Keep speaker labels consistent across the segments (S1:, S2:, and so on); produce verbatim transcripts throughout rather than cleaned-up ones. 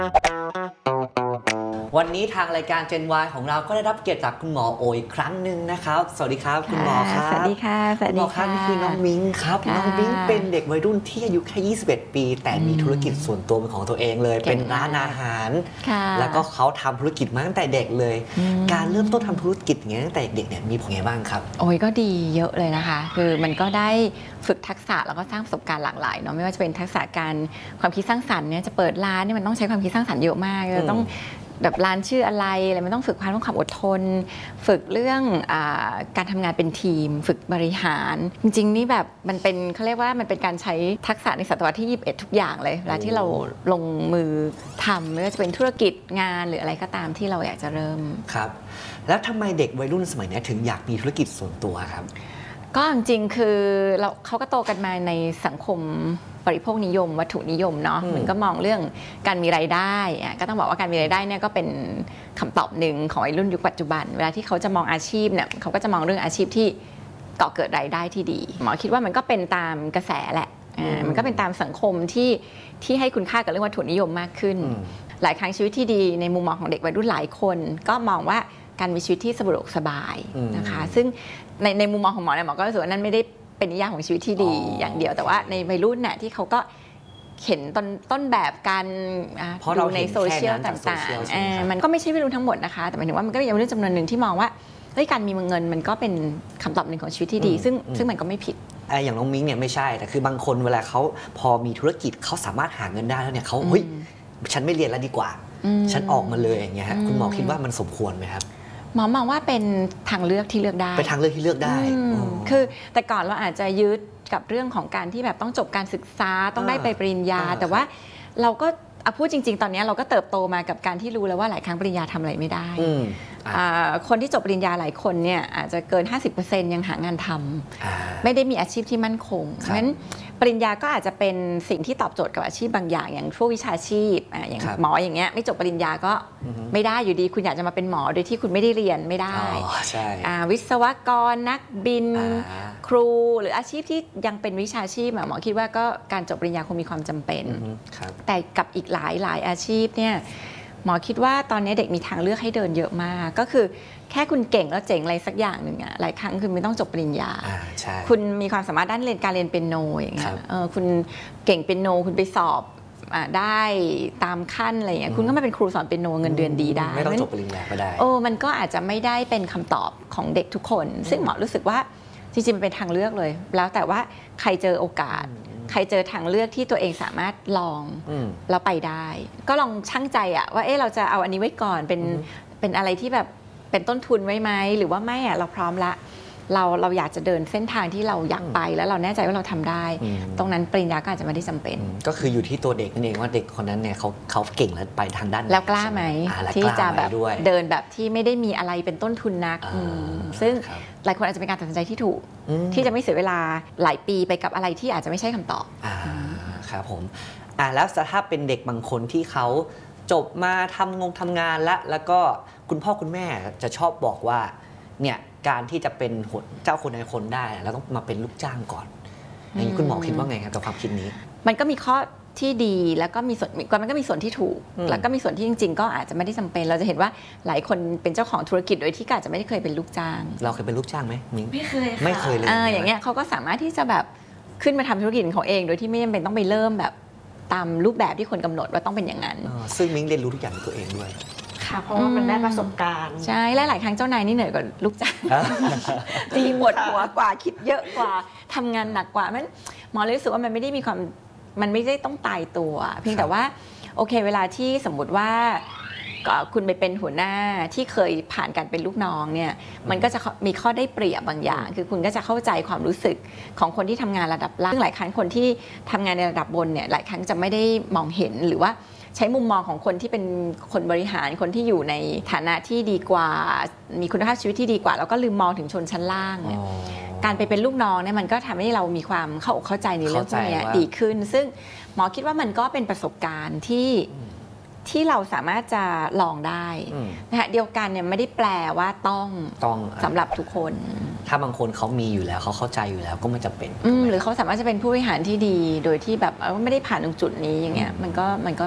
S1: วันนี้ทางรายการ Gen Y ของเราก็ได้รับเกียรติจากคุณหมอโออีกครั้งหนึ่งนะครับสวัสดีครับคุณหมอครับ
S2: สวัสดีค่ะสวัสดีค่ะ
S1: นี่คือน้องมิ้งครับน้องมิ้งเป็นเด็กวัยรุ่นที่อายุแค่ยี่สิบเอ็ดปีแต่มีธุรกิจส่วนตัวเป็นของตัวเองเลยเป็นร้านอาหารแล้วก็เขาทำธุรกิจมาตั้งแต่เด็กเลยการเริ่มต้นทำธุรกิจอย่างนี้ตั้งแต่เด็กเนี่ยมีผลยังไงบ้างครับ
S2: โอ้ยก็ดีเยอะเลยนะคะคือมันก็ได้ฝึกทักษะแล้วก็สร้างประสบการณ์หลากหลายเนาะไม่ว่าจะเป็นทักษะการความคิดสร้างสรรค์เนี่ยจะเปิดร้านเนี่ยมันต้องใช้ความคิดสร้างสรรค์เยอะมากจะต้องแบบร้านชื่ออะไรอะไรมันต้องฝึกความต้องความอดทนฝึกเรื่องอาการทำงานเป็นทีมฝึกบริหารจริงๆนี่แบบมันเป็นเขาเรียกว่ามันเป็นการใช้ทักษะในศตวรรษที่ยี่สิบเอ็ดทุกอย่างเลยเวลาที่เราลงมือทำไม่ว่าจะเป็นธุรกิจงานหรืออะไรก็ตามที่เราอยากจะเริ่ม
S1: ครับแล้วทำไมเด็กวัยรุ่นสมัยนี้ถึงอยากมีธุรกิจส่วนตัวครับ
S2: ก็จริงๆคือเราเขาก็โตกันมาในสังคมบริโภคนิยมวัตถุนิยมเนาะมันก็มองเรื่องการมีรายได้ก็ต้องบอกว่าการมีรายได้เนี่ยก็เป็นคำตอบหนึ่งของวัยรุ่นยุคปัจจุบันเวลาที่เขาจะมองอาชีพเนี่ยเขาก็จะมองเรื่องอาชีพที่ก่อเกิดรายได้ที่ดีหมอคิดว่ามันก็เป็นตามกระแสแหละมันก็เป็นตามสังคมที่ที่ให้คุณค่ากับเรื่องวัตถุนิยมมากขึ้นหลายครั้งชีวิตที่ดีในมุมมองของเด็กวัยรุ่นหลายคนก็มองว่าการมีชีวิตที่สะดวกสบายนะคะซึ่งในในมุมมองของหมอเนี่ยหมอก็รู้สึกว่านั่นไม่ได้เป็นนิยามของชีวิตที่ดีอย่างเดียวแต่ว่าในวัยรุ่นน่ะที่เขาก็เห็นต้นต้นแบบการดูในโซเชียลต่างๆมันก็ไม่ใช่วัยรุ่นทั้งหมดนะคะแต่หมายถึงว่ามันก็มีวัยรุ่นจำนวนหนึ่งที่มองว่าเฮ้ยการมีเงินมันก็เป็นคำตอบหนึ่งของชีวิตที่ดีซึ่งซึ่งมันก็ไม่ผิด
S1: ไอ้อย่างน้องมิ้งเนี่ยไม่ใช่แต่คือบางคนเวลาเขาพอมีธุรกิจเขาสามารถหาเงินได้แล้วเนี่ยเขาเฮ้ยฉันไม่เรียนแล้วดีกว่าฉันออกมาเลยอย่างเงี้ยฮะคุณหมอคิดว่ามันสมควรไหมครับ
S2: หมอมองว่าเป็นทางเลือกที่เลือกได้
S1: เป็นทางเลือกที่เลือกได้
S2: คือแต่ก่อนเราอาจจะยึดกับเรื่องของการที่แบบต้องจบการศึกษาต้องได้ไปปริญญาแต่ว่าเราก็พูดจริงๆตอนนี้เราก็เติบโตมากับการที่รู้แล้วว่าหลายครั้งปริญญาทำอะไรไม่ได้คนที่จบปริญญาหลายคนเนี่ยอาจจะเกิน ห้าสิบเปอร์เซ็นต์ ยังหางานทำไม่ได้มีอาชีพที่มั่นคงเพราะฉะนั้นปริญญาก็อาจจะเป็นสิ่งที่ตอบโจทย์กับอาชีพบางอย่างอย่างพวกวิชาชีพอย่างหมออย่างเงี้ยไม่จบปริญญาก็ไม่ได้อยู่ดีคุณอยากจะมาเป็นหมอโดยที่คุณไม่ได้เรียนไม่ได้วิศวกรนักบินครูหรืออาชีพที่ยังเป็นวิชาชีพหมอคิดว่าก็การจบปริญญาคงมีความจำเป็นแต่กับอีกหลายหลายอาชีพเนี่ยหมอคิดว่าตอนนี้เด็กมีทางเลือกให้เดินเยอะมากก็คือแค่คุณเก่งแล้วเจ๋งอะไรสักอย่างหนึ่งอะหลายครั้งคือไม่ต้องจบปริญญาคุณมีความสามารถด้านเรียนการเรียนเปียโนอย่างเงี้ยคุณเก่งเปียโนคุณไปสอบได้ตามขั้นอะไรอย่างเงี้ยคุณก็มาเป็นครูสอนเปียโนเงินเดือนดีได้
S1: ไม่ต้องจบปริญญาก็ได้
S2: โอ้มันก็อาจจะไม่ได้เป็นคำตอบของเด็กทุกคนซึ่งหมอรู้สึกว่าจริงๆมันเป็นทางเลือกเลยแล้วแต่ว่าใครเจอโอกาสใครเจอทางเลือกที่ตัวเองสามารถลองแล้วไปได้ก็ลองชั่งใจอะว่าเอ๊ะเราจะเอาอันนี้ไว้ก่อนเป็นเป็นอะไรที่แบบเป็นต้นทุนไว้ไหมหรือว่าไม่อะเราพร้อมละเราเราอยากจะเดินเส้นทางที่เราอยากไปแล้วเราแน่ใจว่าเราทำได้ตรงนั้นปริญญาก็อาจจะไม่ได้จำเป็น
S1: ก็คืออยู่ที่ตัวเด็กนั่นเองว่าเด็กคนนั้นเนี่ยเขาเขาเก่งแล้วไปทางด้าน
S2: แล้วกล้าไหมที่จะแบบเดินแบบที่ไม่ได้มีอะไรเป็นต้นทุนนักซึ่งหลายคนอาจจะเป็นการตัดสินใจที่ถูกที่จะไม่เสียเวลาหลายปีไปกับอะไรที่อาจจะไม่ใช่คำตอบ
S1: ครับผมอ่าแล้วถ้าเป็นเด็กบางคนที่เขาจบมาทำงงทำงานแล้วแล้วก็คุณพ่อคุณแม่จะชอบบอกว่าเนี่ยการที่จะเป็นเจ้าคนในคนได้เราต้องมาเป็นลูกจ้างก่อนอย่างนี้คุณหมอคิดว่าไงครับกับความคิดนี้
S2: มันก็มีข้อที่ดีแล้วก็มีส่วนมันก็มีส่วนที่ถูกแล้วก็มีส่วนที่จริงๆก็อาจจะไม่ได้จำเป็นเราจะเห็นว่าหลายคนเป็นเจ้าของธุรกิจโดยที่อาจจะไม่ได้เคยเป็นลูกจ้าง
S1: เราเคยเป็นลูกจ้างไหมมิ้ง
S2: ไม่เคย
S1: ไม่เคยเลย
S2: อย่างเงี้ยเขาก็สามารถที่จะแบบขึ้นมาทำธุรกิจของเขาเองโดยที่ไม่จำเป็นต้องไปเริ่มแบบตามรูปแบบที่คนกำหนดว่าต้องเป็นอย่างนั้น
S1: ซึ่งมิ้งเรียนรู้ทุกอย่างด้วยตัวเองด้วย
S3: ค่ะเพราะว่ามันได้ประสบการณ์
S2: ใช่และหลายครั้งเจ้านายนี่เหนื่อยกว่าลูกจ้างตีหมดหัวกว่าคิดเยอะกว่าทำงานหนักกว่ามันหมอเลยรู้สึกว่ามันไม่ได้มีความมันไม่ได้ต้องตายตัวเพียงแต่ว่าโอเคเวลาที่สมมุติว่าคุณไปเป็นหัวหน้าที่เคยผ่านการเป็นลูกน้องเนี่ยมันก็จะมีข้อได้เปรียบบางอย่างคือคุณก็จะเข้าใจความรู้สึกของคนที่ทำงานระดับล่างซึ่งหลายครั้งคนที่ทำงานในระดับบนเนี่ยหลายครั้งจะไม่ได้มองเห็นหรือว่าใช้มุมมองของคนที่เป็นคนบริหารคนที่อยู่ในฐานะที่ดีกว่ามีคุณภาพชีวิตที่ดีกว่าแล้วก็ลืมมองถึงชนชั้นล่างเนี่ยการไปเป็นลูกน้องเนี่ยมันก็ทำให้เรามีความเข้าอกเข้าใจในเรื่องพวกนี้ดีขึ้นซึ่งหมอคิดว่ามันก็เป็นประสบการณ์ที่ที่เราสามารถจะลองได้นะคะเดียวกันเนี่ยไม่ได้แปลว่าต้อง
S1: ต้อง
S2: สำหรับทุกคน
S1: ถ้าบางคนเขามีอยู่แล้วเขาเข้าใจอยู่แล้วก็ไม่จำเป็น
S2: หรือเขาสามารถจะเป็นผู้บริหารที่ดีโดยที่แบบไม่ได้ผ่านตรงจุดนี้อย่างเงี้ยมันก็มันก็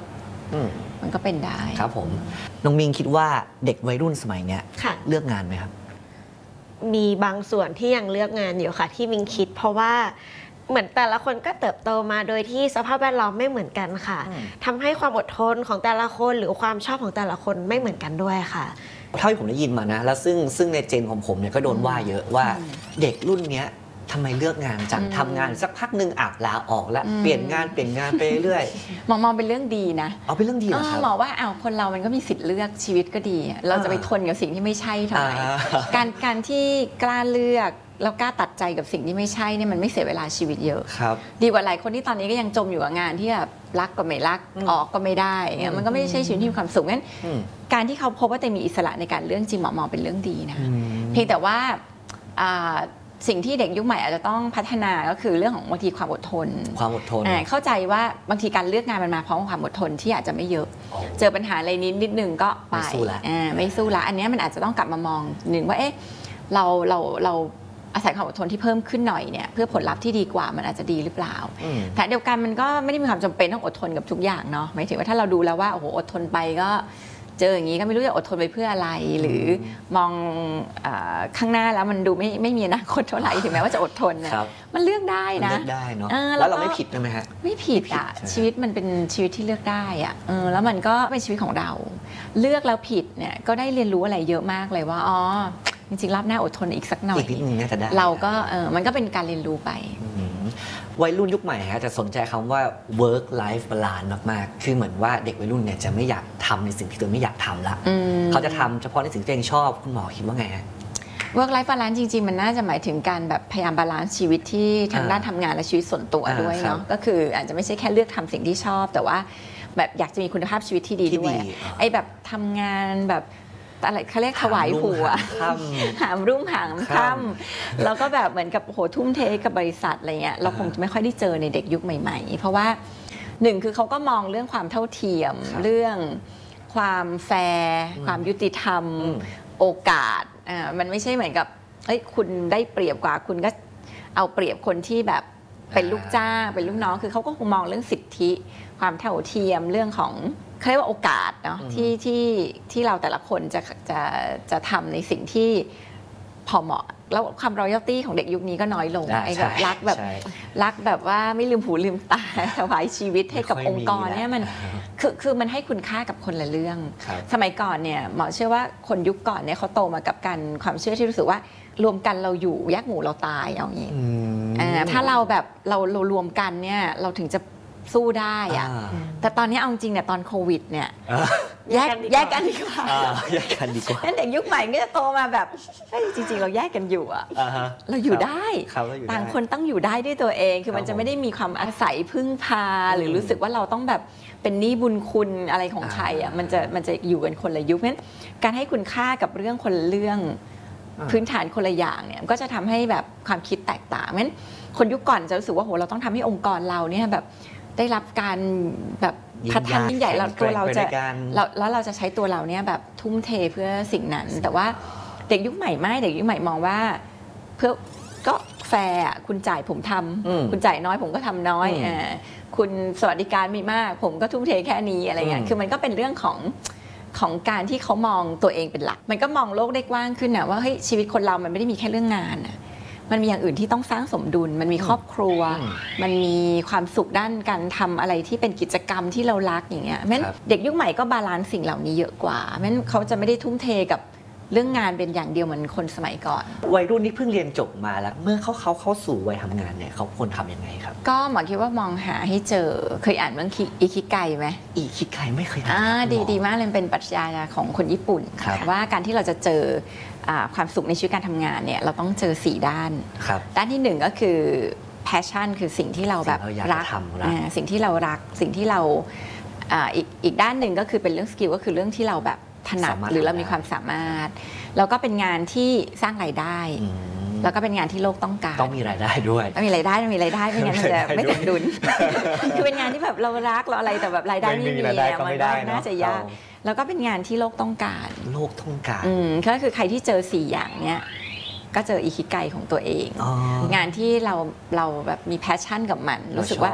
S1: อืม
S2: มันก็เป็นได้
S1: ครับผมน้องมิงคิดว่าเด็กวัยรุ่นสมัยเนี้ย
S3: ค่ะ
S1: เลือกงานไหมครับ
S3: มีบางส่วนที่ยังเลือกงานอยู่ค่ะที่มิงคิด เพราะว่าเหมือนแต่ละคนก็เติบโตมาโดยที่สภาพแวดล้อมไม่เหมือนกันค่ะ
S1: อืม
S3: ทำให้ความอดทนของแต่ละคนหรือความชอบของแต่ละคนไม่เหมือนกันด้วยค่ะ
S1: เท่าที่ผมได้ยินมานะ แล้วซึ่งซึ่งในเจนของผมเนี่ยก็โดนว่าเยอะว่า
S2: อืม
S1: เด็กรุ่นเนี้ยทำไมเลือกงานจัง
S2: อืม
S1: ทำงานสักพักหนึ่งอับลาออกแล้ว
S2: อืม
S1: เปลี่ยนงานเปลี่ยนงานไปเรื่อย
S2: มองมองเป็นเรื่องดีนะ
S1: ๆเอาเป็นเรื่องดีเหรอครับ
S2: หมอว่าอ้าวคนเรามันก็มีสิทธิ์เลือกชีวิตก็ดี เราจะไปทนกับสิ่งที่ไม่ใช่ทำไม
S1: อ่า
S2: การการที่กล้าเลือกแล้วกล้าตัดใจกับสิ่งที่ไม่ใช่เนี่ยมันไม่เสียเวลาชีวิตเยอะ
S1: ครับ
S2: ดีกว่าหลายคนที่ตอนนี้ก็ยังจมอยู่กับงานที่แบบรักก็ไม่รัก
S1: อืม
S2: ออกก็ไม่ได้เงี้ยมันก็ไม่ใช่ชีวิตที่มีความสุขงั้น
S1: อืม
S2: การที่เขาพบว่าตัวเองมีอิสระในการเลือกจริงหมอมองเป็นเรื่องดีนะ
S1: อืม
S2: เพียงแต่ว่าอ่าสิ่งที่เด็กยุคใหม่อาจจะต้องพัฒนาก็คือเรื่องของบางทีความอดทน
S1: ความอดทน
S2: อ่าเข้าใจว่าบางทีการเลือกงานมันมาพร้อมกับความอดทนที่อาจจะไม่เยอะ
S1: โอ้
S2: เจอปัญหาอะไรนิดนิดนึงก็ไป
S1: ไม่สู้ละ
S2: อ่าไม่สู้ละอันเนี้ยมันอาจจะต้องกลับมามองหนึ่งว่าเอ๊ะเราเราเราอาศัยความอดทนที่เพิ่มขึ้นหน่อยเนี่ยเพื่อผลลัพธ์ที่ดีกว่ามันอาจจะดีหรือเปล่า
S1: อืม
S2: แต่เดียวกันมันก็ไม่ได้มีความจำเป็นต้องอดทนกับทุกอย่างเนาะหมายถึงว่าถ้าเราดูแล้วว่าโอ้โหอดทนไปก็เจออย่างนี้ก็ไม่รู้จะอดทนไปเพื่ออะไร หรือมองเออข้างหน้าแล้วมันดูไม่ไม่มีอนาคตเท่าไหร่ถึงแม้ว่าจะอดทนเนี่ย
S1: ครับ
S2: มันเลือกได้
S1: มัน
S2: นะ
S1: เลือกได้เนาะ
S2: เออแล้
S1: แล้ว
S2: วก็
S1: เราไม่ผิดใช่ไหมฮะ
S2: ไม่ผิดอะ
S1: ไม่ผิดใช่ไหม
S2: ชีวิตมันเป็นชีวิตที่เลือกได้อะเออแล้วมันก็เป็นชีวิตของเรา เลือกแล้วผิดเนี่ยก็ได้เรียนรู้อะไรเยอะมากเลยว่าอ๋อจริงๆรอบหน้าอดทนอีกสักหน่อย
S1: อีกนิดนึงน่าจะได้
S2: เราก็เออมันก็เป็นการเรียนรู้ไป
S1: อืมวัยรุ่นยุคใหม่ฮะจะสนใจคำว่า work life balance มากๆ คือเหมือนว่าเด็กวัยรุ่นเนี่ยจะไม่อยากทำในสิ่งที่ตัวเองไม่อยากทำละ
S2: อืม
S1: เขาจะทำเฉพาะในสิ่งที่ตัวเองชอบคุณหมอคิดว่าไงฮะ
S2: work life balance จริงๆ มันน่าจะหมายถึงการแบบพยายามบาลานซ์ชีวิตที่ทาง
S1: อ่า
S2: ด้านทำงานและชีวิตส่วนตัว
S1: อ่า
S2: ด้วย
S1: ครับ
S2: เนาะก็คืออาจจะไม่ใช่แค่เลือกทำสิ่งที่ชอบ แต่ว่าแบบอยากจะมีคุณภาพชีวิตที่ดี
S1: ที่
S2: ด้วย
S1: ดีอ่า
S2: ไอ้แบบทำงานแบบอะไรเขาเรียกถวายผัว
S1: หามรุ่งหามค่ำ
S2: หามรุ่งหาม
S1: ค่
S2: ค่ำแล้วก็แบบเหมือนกับโหทุ่มเทกับบริษัทอะไรเงี้ยเราคงจะไม่ค่อยได้เจอในเด็กยุคใหม่ๆ เพราะว่าหนึ่งคือเขาก็มองเรื่องความเท่าเทียม
S1: ครับ
S2: เรื่องความแฟร์
S1: อืม
S2: ความยุติธรรม
S1: อืม
S2: โอกาสอ่ามันไม่ใช่เหมือนกับเอ้ยคุณได้เปรียบกว่าคุณก็เอาเปรียบคนที่แบบเป็นลูกจ้างเป็นลูกน้องคือเขาก็คงมองเรื่องสิทธิ ความเท่าเทียมเรื่องของเขาเรียกว่าโอกาสเนาะ
S1: อืม
S2: ที่ที่ที่เราแต่ละคนจะจะจะทำในสิ่งที่พอเหมาะแล้วความรอยัลตี้ของเด็กยุคนี้ก็น้อยลง
S1: อ่า
S2: ไอ้แบบ
S1: ใช่
S2: รักแบบ
S1: ใช่
S2: รักแบบว่าไม่ลืมหูลืมตา ถวายชีวิตให้กับ
S1: ไม่ค่อย
S2: องค์กร
S1: มีแล้ว
S2: เนี่ยมันคือคือมันให้คุณค่ากับคนละเรื่อง
S1: ครับ
S2: สมัยก่อนเนี่ยหมอเชื่อว่าคนยุคก่อนเนี่ยเขาโตมากับการความเชื่อที่รู้สึกว่ารวมกันเราอยู่แยกหมู่เราตายเอาอย่างนี้
S1: อืม
S2: อ่าถ้าเราแบบเราเรารวมกันเนี่ยเราถึงจะสู้ได้อะ
S1: อ่า
S2: แต่ตอนนี้เอาจริงเนี่ยตอนโควิดเนี่ย
S1: อ่า
S2: แยก
S3: แย
S2: แย
S3: ก
S2: ก
S3: กั
S2: กัน
S3: นดี
S2: ดี
S3: ก
S2: ก
S3: ว่า
S2: ว่า
S1: อ่าแยกกันดีกว่า
S2: นั่นเด็กยุคใหม่ก็จะโตมาแบบเฮ้ยจริง ๆ เราแยกกันอยู่อะ
S1: อ่าฮะ
S2: เราอยู่ได้
S1: ครับเราอยู่ได้
S2: ต่างคนต้องอยู่ได้ด้วยตัวเอง คือมัน
S1: ครับ
S2: จะไม่ได้มีความอาศัยพึ่งพา หรือ
S1: ม
S2: รู้สึกว่าเราต้องแบบเป็นหนี้บุญคุณอะไรของใครอ่ะ
S1: อ่ามั
S2: มันจะมันจะอยู่กันคนละยุคนั้นการให้คุณค่ากับเรื่องคนละเรื่อง
S1: อ่า
S2: พื้นฐานคนละอย่างเนี่ยก็จะทำให้แบบความคิดแตกต่างงั้นคนยุคก่อนจะรู้สึกว่าโหเราต้องทำให้องค์กรเราเนี่ยแบบได้รับการแบบพัฒนายิ่งใหญ่เราตัวเราจะ
S1: แข็งแกร่งไปด้วยกัน
S2: เราแล้วเราจะใช้ตัวเราเนี่ยแบบทุ่มเทเพื่อสิ่งนั้น แต่ว่าเด็กยุคใหม่ไม่เด็กยุคใหม่มองว่าเพื่อก็แฟร์อะคุณจ่ายผมท
S1: อืม
S2: ำคุณจ่ายน้อยผมก็ทำน้อย
S1: อืม
S2: อ่าคุณสวัสดิการมีมาก ผมก็ทุ่มเทแค่นี้อะไรเงี้ย
S1: อืม
S2: คือมันก็เป็นเรื่องของของการที่เขามองตัวเองเป็นหลัก มันก็มองโลกได้กว้างขึ้นนะว่าเฮ้ยชีวิตคนเรามันไม่ได้มีแค่เรื่องงานอะมันมีอย่างอื่นที่ต้องสร้างสมดุล มันมีครอบครัว
S1: อืม
S2: มันมีความสุขด้านการทำอะไรที่เป็นกิจกรรมที่เรารักอย่างเงี้ยแม้น
S1: ครับ
S2: เด็กยุคใหม่ก็บาลานซ์สิ่งเหล่านี้เยอะกว่าแม้นเขาจะไม่ได้ทุ่มเทกับเรื่องงานเป็นอย่างเดียวเหมือนคนสมัยก่อน
S1: วัยรุ่นที่เพิ่งเรียนจบมาแล้ว เมื่อเขาเขาเข้าสู่วัยทำงานเนี่ยเขาควรทำยังไงครับ
S2: ก็หมอคิดว่ามองหาให้เจอเคยอ่านเรื่องอิคิไกไหม
S1: อีคิดใครไม่เคยทำ
S2: อ่า
S1: ครับ
S2: ดี
S1: คุณหมอ
S2: ดีมากเลยเป็นปรัชญาของคนญี่ปุ่น
S1: ครับ
S2: ว่าการที่เราจะเจออ่าความสุขในชีวิตการทำงานเนี่ยเราต้องเจอสี่ด้าน
S1: ครับ
S2: ด้านที่หนึ่งก็คือ passion คือสิ่งที่เราแบบ
S1: สิ่งเราอยาก
S2: รัก
S1: ทำรัก
S2: อ่าสิ่งที่เรารักสิ่งที่เราอ่าอีกอีกด้านหนึ่งก็คือเป็นเรื่องสกิลก็คือเรื่องที่เราแบบถนัด
S1: สามารถ
S2: หรือเรา
S1: ทำได้
S2: มีความสามารถ แล้วก็เป็นงานที่สร้างรายได้
S1: อืม
S2: แล้วก็เป็นงานที่โลกต้องการ
S1: ต้องมีรายได้ด้วย
S2: ต้องมีรายได้ต้องมีรายได้ไม่งั้นมันจะ
S1: ไม่
S2: ไม่
S1: ได้
S2: สมดุล คือเป็นงานที่แบบเรารักเราอะไรแต่แบบรายได้ไม่
S1: ไม่มี
S2: มี
S1: รายได้
S2: อะ
S1: ก็
S2: มัน
S1: ไม่
S2: ก็
S1: ได้เนอะ
S2: น่าจะยาก
S1: เอา
S2: แล้วก็เป็นงานที่โลกต้องการ
S1: โลกต้องการ
S2: อืมก็คือใครที่เจอสี่อย่างเนี้ยก็เจออิคิไกของตัวเอง
S1: อ๋อ
S2: งานที่เราเราแบบมีแพชชั่นกับมัน
S1: เรารู้
S2: รู้สึกว่า
S1: ชอบ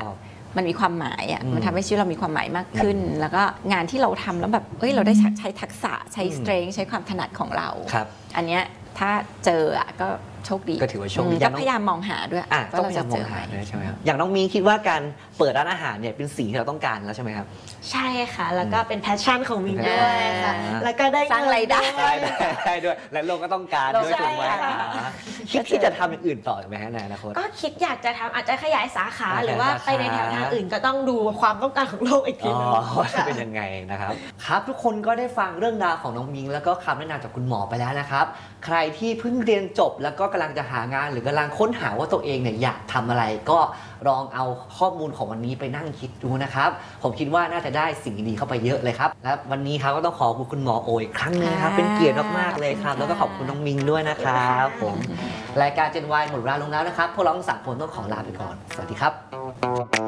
S2: มันมีความหมายอ่ะ
S1: อืม
S2: มันทำให้ชีวิตเรามีความหมายมากขึ้น แล้วก็งานที่เราทำแล้วแบบเอ้ยเราได้ใช้ทักษะใช้ strength ใช้ความถนัดของเรา
S1: ครับ
S2: อันเนี้ยถ้าเจออ่ะก็โชคดี
S1: ก็ถือว่าโชคดี
S2: อืม
S1: อย่า
S2: ก็
S1: งน้อง
S2: พยายามมองหาด้วย
S1: อ่ะ
S2: ว่า
S1: ต้อง
S2: เรา
S1: พยายา
S2: จะ
S1: มม
S2: เจ
S1: อง
S2: ออะ
S1: หา
S2: ไร
S1: ด้วยใช่ไหมครับอย่างน้องมีนคิดว่าการเปิดร้านอาหารเนี่ยเป็นสิ่งที่เราต้องการแล้วใช่ไหมครับ
S3: ใช่ค่ะ แล้วก็เป็นแพชชั่นของมิงด้วยค่ะ
S1: อ่า
S3: แล้วก็ได้
S2: สร้างรายได้
S1: ได้ได้ได้ด้วยและโลกก็ต้องการ
S2: โลก
S1: ด้วยถูกไหม
S3: ใช่ค่ะ
S1: อ่าคิดที่จะทำอย่างอื่นต่อไหมฮะในอนาคต
S3: ก็คิดอยากจะทำอาจจะขยายสาขา
S1: ขยาย
S3: หรือว่า
S1: สาขา
S3: ไปในแถวทางอื่นก็ต้องดูความต้องการของโลกอีกที
S1: อ๋อ
S3: นึง
S1: ว่าจะ
S3: ค่ะ
S1: เป็นยังไงนะครับครับทุกคนก็ได้ฟังเรื่องราวของน้องมิงแล้วก็คำแนะนำจากคุณหมอไปแล้วนะครับ ใครที่เพิ่งเรียนจบแล้วก็กำลังจะหางานหรือกำลังค้นหาว่าตัวเองเนี่ยอยากทำอะไร ก็ลองเอาข้อมูลของวันนี้ไปนั่งคิดดูนะครับ ผมคิดว่าน่าจะได้สิ่งดีๆเข้าไปเยอะเลยครับและวันนี้ครับก็ต้องขอบคุณคุณหมอโออีกครั้งหนึงนะครับ
S2: ค่ะ
S1: เป็นเกียรติมากๆเลยครับ
S2: ขอบคุณค่ะ
S1: แล้วก็ขอบคุณน้องมิงด้วยนะครับผมรายการ Gen Y หมดเวลาลงแล้วนะครับพวกเราทั้งสามคนต้องขอลาไปก่อนสวัสดีครับ